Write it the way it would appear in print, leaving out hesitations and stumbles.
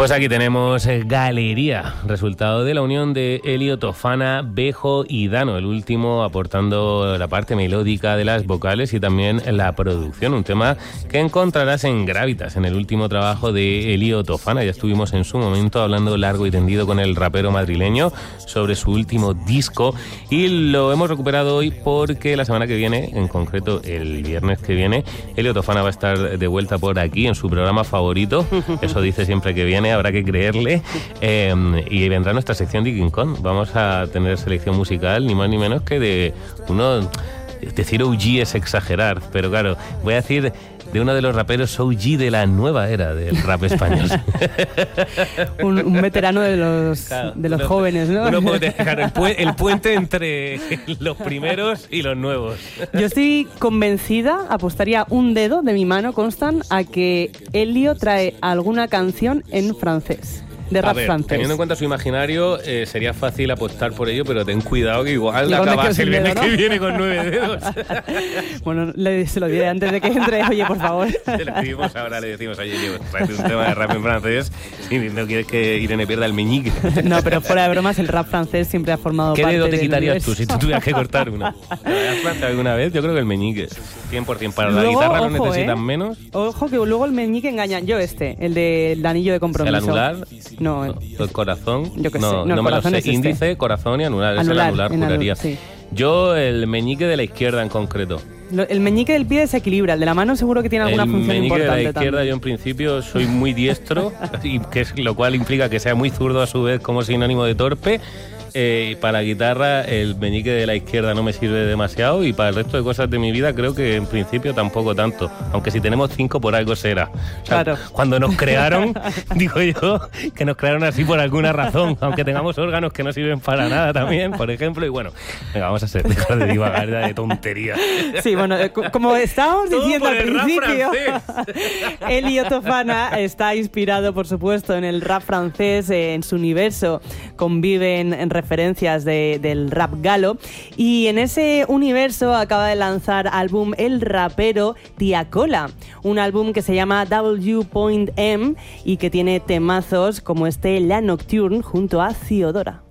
Pues aquí tenemos Galería, resultado de la unión de Elio, Tofana, Bejo y Dano, el último aportando la parte melódica de las vocales y también la producción, un tema que encontrarás en Gravitas, en el último trabajo de Elio Tofana. Ya estuvimos en su momento hablando largo y tendido con el rapero madrileño sobre su último disco y lo hemos recuperado hoy porque la semana que viene, en concreto el viernes que viene, Elio Tofana va a estar de vuelta por aquí en su programa favorito, eso dice siempre que viene, habrá que creerle, y vendrá nuestra sección de King Kong. Vamos a tener selección musical ni más ni menos que de uno, decir OG es exagerar, pero claro, voy a decir de uno de los raperos OG de la nueva era del rap español. un veterano de los jóvenes, ¿no? Uno puede dejar el puente entre los primeros y los nuevos. Yo estoy convencida, apostaría un dedo de mi mano, Constant, a que Elio trae alguna canción en francés. De rap francés. Teniendo en cuenta su imaginario, sería fácil apostar por ello, pero ten cuidado que igual acabas el viernes que viene con 9 dedos. Bueno, se lo diré antes de que entre. Oye, por favor. Se lo escribimos ahora, le decimos, oye, trae un tema de rap en francés y no quieres que Irene pierda el meñique. No, pero fuera de bromas, el rap francés siempre ha formado parte del universo. ¿Qué dedo te quitarías tú si tú tuvieras que cortar uno? ¿Has planteado alguna vez? Yo creo que el meñique. 100%. Para la guitarra lo necesitan menos. Ojo, que luego el meñique engaña. Yo el del anillo de compromiso. ¿El anular? No. ¿El corazón? Yo qué sé. No me lo sé. Índice, corazón y anular. Es el anular, juraría. Sí. Yo el meñique de la izquierda en concreto. El meñique del pie desequilibra, el de la mano seguro que tiene alguna función importante. El meñique de la izquierda también. yo en principio soy muy diestro, y lo cual implica que sea muy zurdo a su vez como sinónimo de torpe. Para la guitarra el meñique de la izquierda no me sirve demasiado y para el resto de cosas de mi vida creo que en principio tampoco tanto, aunque si tenemos 5 por algo será. O sea, claro. Cuando nos crearon, digo yo, que nos crearon así por alguna razón, aunque tengamos órganos que no sirven para nada también, por ejemplo, y bueno, venga, vamos a dejar de divagar de tonterías. Sí, bueno, como estábamos diciendo al principio, Elio Tofana está inspirado, por supuesto, en el rap francés, en su universo conviven en referencias del rap galo y en ese universo acaba de lanzar álbum el rapero Tiakola, un álbum que se llama W.M y que tiene temazos como La Nocturne junto a Ciodora.